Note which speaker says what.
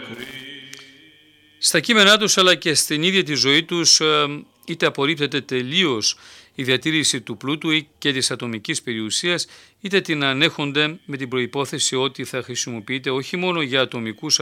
Speaker 1: Στα κείμενά τους αλλά και στην ίδια τη ζωή τους είτε απορρίπτεται τελείως η διατήρηση του πλούτου και της ατομικής περιουσίας, είτε την ανέχονται με την προϋπόθεση ότι θα χρησιμοποιείται όχι μόνο για ατομικούς